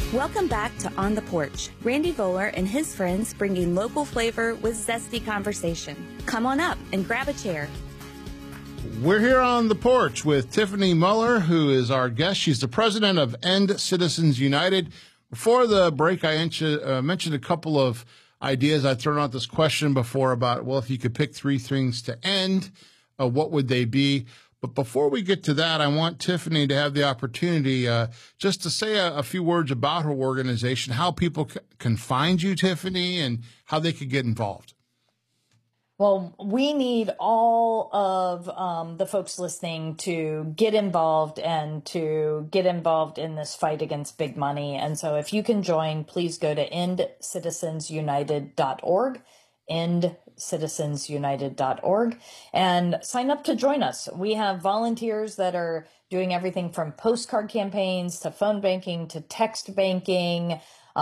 Welcome back to On the Porch. Randy Voller and his friends bringing local flavor with zesty conversation. Come on up and grab a chair. We're here on the porch with Tiffany Muller, who is our guest. She's the president of End Citizens United. Before the break, I mentioned a couple of ideas. I'd thrown out this question before about, well, if you could pick three things to end, what would they be? But before we get to that, I want Tiffany to have the opportunity just to say a few words about her organization, how people can find you, Tiffany, and how they could get involved. Well, we need all of the folks listening to get involved and to get involved in this fight against big money. And so if you can join, please go to endcitizensunited.org, endcitizensunited.org, and sign up to join us. We have volunteers that are doing everything from postcard campaigns to phone banking to text banking.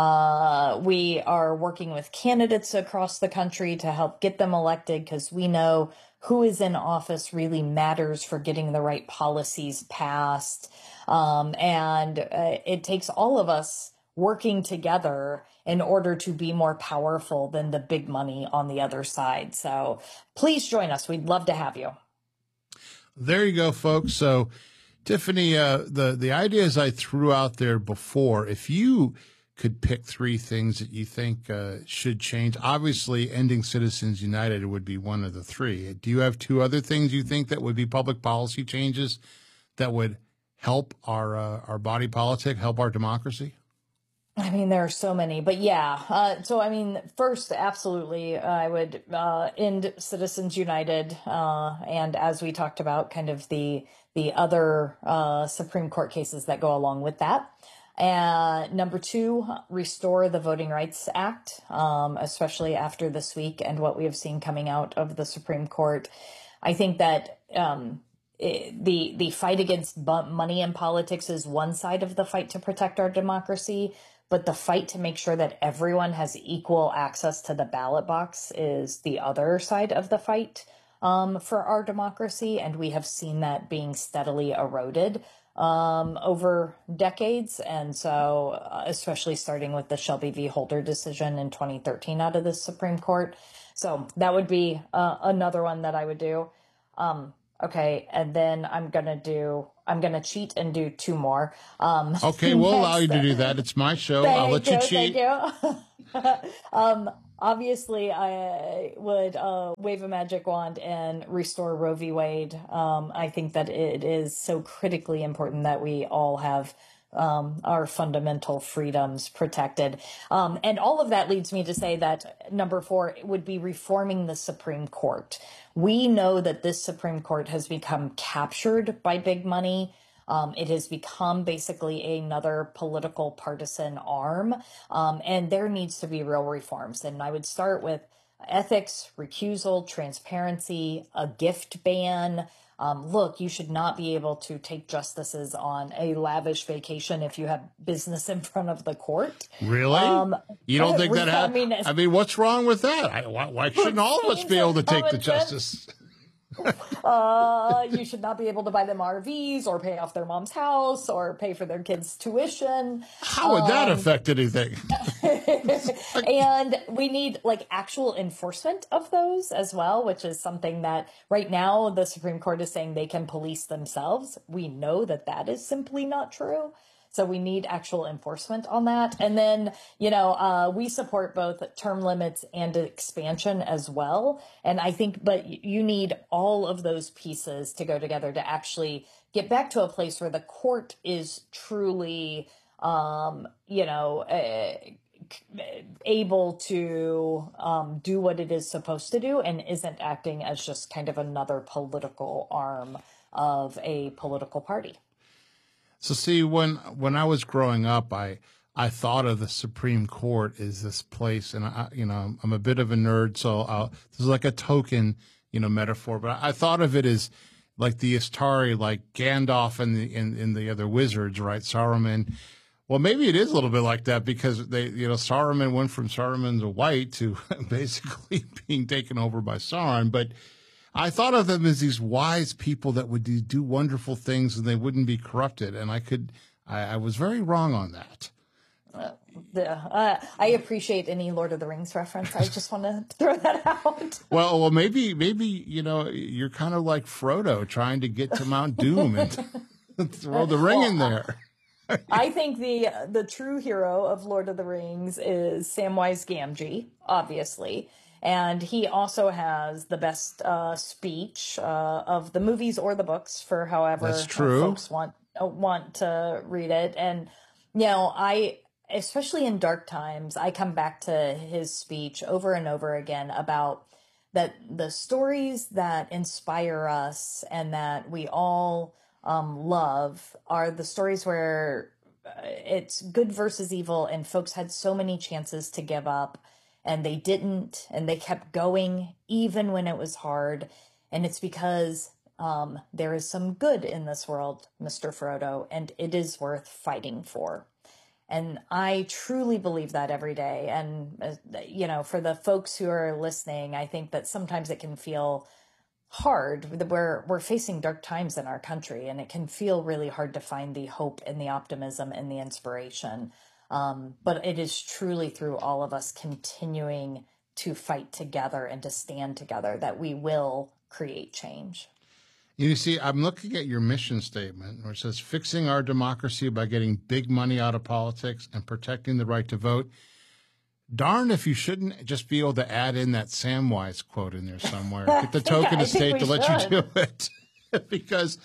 We are working with candidates across the country to help get them elected, because we know who is in office really matters for getting the right policies passed. And it takes all of us working together in order to be more powerful than the big money on the other side. So please join us. We'd love to have you. There you go, folks. So, Tiffany, the ideas I threw out there before, if you could pick three things that you think should change, obviously ending Citizens United would be one of the three. Do you have two other things you think that would be public policy changes that would help our body politic, help our democracy? I mean, there are so many, but yeah. First, absolutely, I would end Citizens United, and as we talked about, kind of the other Supreme Court cases that go along with that. Number two, restore the Voting Rights Act, especially after this week and what we have seen coming out of the Supreme Court. I think that the fight against money in politics is one side of the fight to protect our democracy, but the fight to make sure that everyone has equal access to the ballot box is the other side of the fight for our democracy, and we have seen that being steadily eroded over decades. And so, especially starting with the Shelby v. Holder decision in 2013 out of the Supreme Court. So that would be another one that I would do. Okay. And then I'm going to cheat and do two more. Okay. We'll allow you to do that. It's my show. I'll let you cheat. Thank you. Obviously, I would wave a magic wand and restore Roe v. Wade. I think that it is so critically important that we all have our fundamental freedoms protected. And all of that leads me to say that number four would be reforming the Supreme Court. We know that this Supreme Court has become captured by big money. It has become basically another political partisan arm, and there needs to be real reforms. And I would start with ethics, recusal, transparency, a gift ban. Look, you should not be able to take justices on a lavish vacation if you have business in front of the court. Really? You don't think that happens? I mean, what's wrong with that? Why shouldn't all of us be able to take the justice? You should not be able to buy them RVs or pay off their mom's house or pay for their kids' tuition. How would that affect anything? And we need actual enforcement of those as well, which is something that right now the Supreme Court is saying they can police themselves. We know that that is simply not true. So we need actual enforcement on that. And then, we support both term limits and expansion as well. And I think, but you need all of those pieces to go together to actually get back to a place where the court is truly, able to do what it is supposed to do and isn't acting as just kind of another political arm of a political party. So see, when I was growing up, I thought of the Supreme Court as this place, and I'm a bit of a nerd, so this is like a token, metaphor. But I thought of it as like the Astari, like Gandalf and the other wizards, right? Saruman. Well, maybe it is a little bit like that because Saruman went from Saruman the White to basically being taken over by Sauron, but I thought of them as these wise people that would do wonderful things and they wouldn't be corrupted. And I was very wrong on that. I appreciate any Lord of the Rings reference. I just want to throw that out. Well, maybe you're kind of like Frodo trying to get to Mount Doom and throw the ring in there. I think the true hero of Lord of the Rings is Samwise Gamgee, obviously. And he also has the best speech of the movies or the books for however folks want to read it. And, especially in dark times, I come back to his speech over and over again about that the stories that inspire us and that we all love are the stories where it's good versus evil, and folks had so many chances to give up and they didn't, and they kept going even when it was hard. And it's because there is some good in this world, Mr. Frodo, and it is worth fighting for. And I truly believe that every day. And, for the folks who are listening, I think that sometimes it can feel hard. We're facing dark times in our country, and it can feel really hard to find the hope and the optimism and the inspiration. But it is truly through all of us continuing to fight together and to stand together that we will create change. You see, I'm looking at your mission statement where it says fixing our democracy by getting big money out of politics and protecting the right to vote. Darn if you shouldn't just be able to add in that Samwise quote in there somewhere. Get the token estate to let you do it. Because,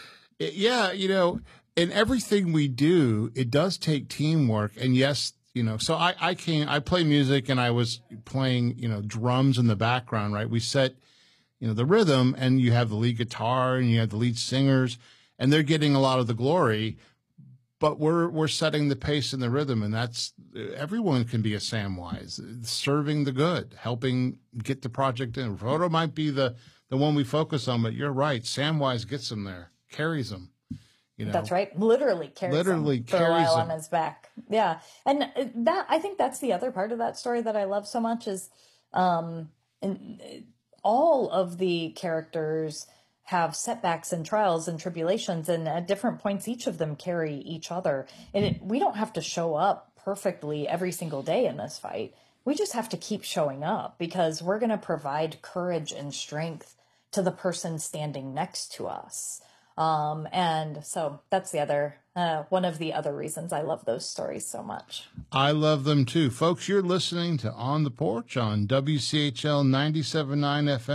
in everything we do, it does take teamwork. And yes, so I play music, and I was playing, drums in the background, right? We set, the rhythm, and you have the lead guitar and you have the lead singers, and they're getting a lot of the glory. But we're setting the pace and the rhythm, and that's everyone can be a Samwise, serving the good, helping get the project in. Frodo might be the one we focus on, but you're right. Samwise gets them there, carries them. That's right. Literally carries them for a while on his back. Yeah, and I think that's the other part of that story that I love so much is, all of the characters have setbacks and trials and tribulations, and at different points, each of them carry each other. And we don't have to show up perfectly every single day in this fight. We just have to keep showing up, because we're going to provide courage and strength to the person standing next to us. And so that's the other, one of the other reasons I love those stories so much. I love them too. Folks, you're listening to On the Porch on WCHL 97.9 FM.